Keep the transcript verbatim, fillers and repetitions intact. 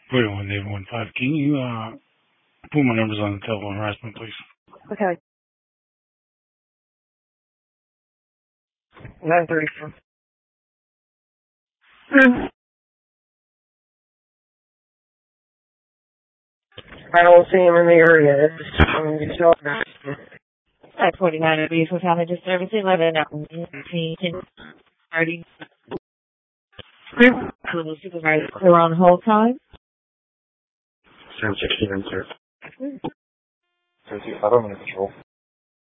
forty-one David one five. Can you uh put my numbers on the telephone harassment, please? Okay. nine thirty-four. I don't see him in the area. It's, um, it's not At forty-nine of Beef with Family Service, eleven starting. Little supervisor clear on hold time. seven sixteen, sir. seven six five, I'm under control.